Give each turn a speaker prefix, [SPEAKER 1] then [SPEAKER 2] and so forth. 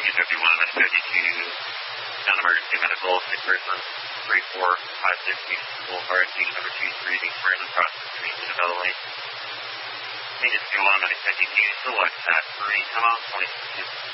[SPEAKER 1] 51, I'm going to to non-emergency medical, sick person, 3456 East Boulevard, unit number 23, being currently processed for the LA. Maintenance 51, I'm going to select at 3, come on, 20.